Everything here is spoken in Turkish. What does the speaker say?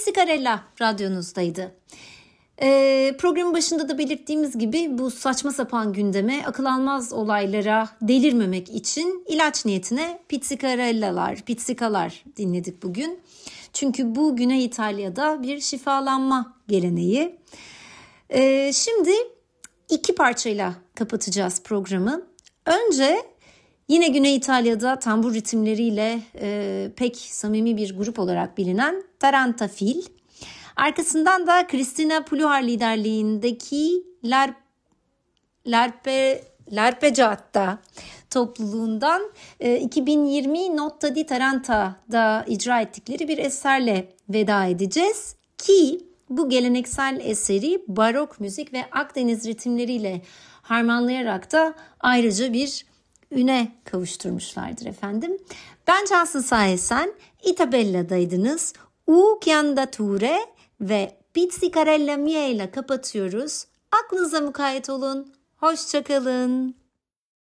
Pizzicarella radyonuzdaydı. Programın başında da belirttiğimiz gibi bu saçma sapan gündeme, akıl almaz olaylara delirmemek için ilaç niyetine pizzikalar dinledik bugün. Çünkü bu Güney İtalya'da bir şifalanma geleneği. Şimdi 2 parçayla kapatacağız programı. Önce yine Güney İtalya'da tambur ritimleriyle pek samimi bir grup olarak bilinen Tarantafil. Arkasından da Cristina Puluhar liderliğindeki L'Arpeggiata topluluğundan 2020 Notte di Taranta'da icra ettikleri bir eserle veda edeceğiz. Ki bu geleneksel eseri barok müzik ve Akdeniz ritimleriyle harmanlayarak da ayrıca bir üne kavuşturmuşlardır efendim. Ben Cansın Sayesen, Itabella'daydınız. U Chiandature ve Pizzicarella Mia ile kapatıyoruz. Aklınıza mukayyet olun. Hoşça kalın.